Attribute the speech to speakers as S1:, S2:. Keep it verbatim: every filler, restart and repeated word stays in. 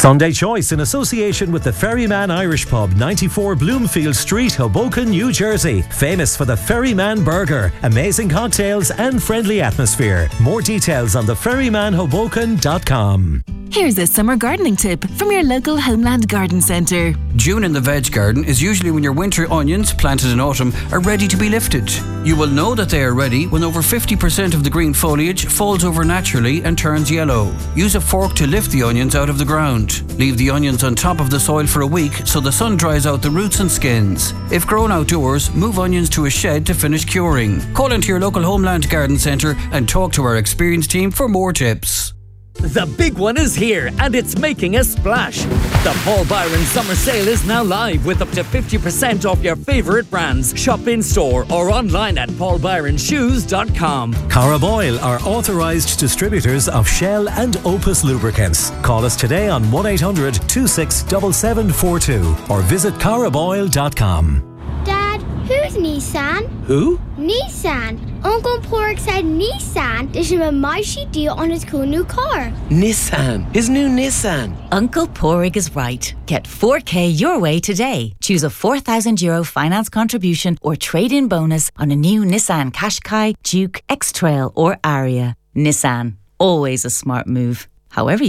S1: Sunday Choice in association with the Ferryman Irish Pub, ninety-four Bloomfield Street, Hoboken, New Jersey. Famous for the Ferryman Burger, amazing cocktails and friendly atmosphere. More details on the ferryman hoboken dot com.
S2: Here's a summer gardening tip from your local Homeland Garden Centre.
S3: June in the veg garden is usually when your winter onions, planted in autumn, are ready to be lifted. You will know that they are ready when over fifty percent of the green foliage falls over naturally and turns yellow. Use a fork to lift the onions out of the ground. Leave the onions on top of the soil for a week so the sun dries out the roots and skins. If grown outdoors, move onions to a shed to finish curing. Call into your local Homeland Garden Centre and talk to our experienced team for more tips.
S4: The big one is here and it's making a splash. The Paul Byron Summer Sale is now live with up to fifty percent off your favourite brands. Shop in store or online at paul byron shoes dot com.
S1: Caraboyle are authorised distributors of Shell and Opus lubricants. Call us today on one eight hundred two six seven seven four two or visit caraboyle dot com.
S5: Dad, who's Nissan?
S4: Who?
S5: Nissan. Uncle Pork said Nissan did him a mighty deal on his cool new car.
S6: Nissan. His new Nissan.
S7: Uncle Porig is right. Get four K your way today. Choose a four thousand euro finance contribution or trade-in bonus on a new Nissan Qashqai, Duke, X-Trail or Aria. Nissan. Always a smart move. However